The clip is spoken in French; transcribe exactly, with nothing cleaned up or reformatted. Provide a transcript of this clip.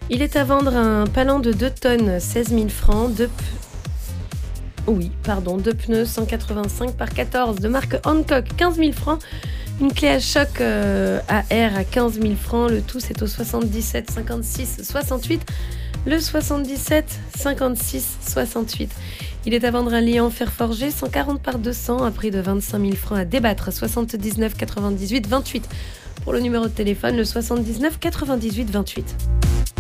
Il est à vendre un palan de deux tonnes, seize mille francs, deux, p- oui, pardon, deux pneus cent quatre-vingt-cinq par quatorze de marque Hancock, quinze mille francs. Une clé à choc euh, à air à quinze mille francs. Le tout, c'est au soixante-dix-sept cinquante-six soixante-huit. Le soixante-dix-sept cinquante-six soixante-huit. Il est à vendre un lit en fer forgé, cent quarante par deux cents, à prix de vingt-cinq mille francs à débattre, soixante-dix-neuf quatre-vingt-dix-huit vingt-huit. Pour le numéro de téléphone, le soixante-dix-neuf quatre-vingt-dix-huit vingt-huit.